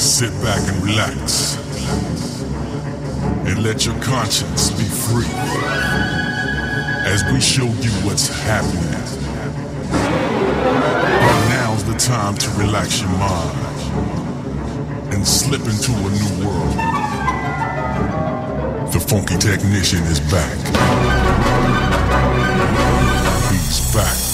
Sit back and relax, and let your conscience be free as we show you what's happening. Now's the time to relax your mind and slip into a new world. The Funky Technician is back. He's back.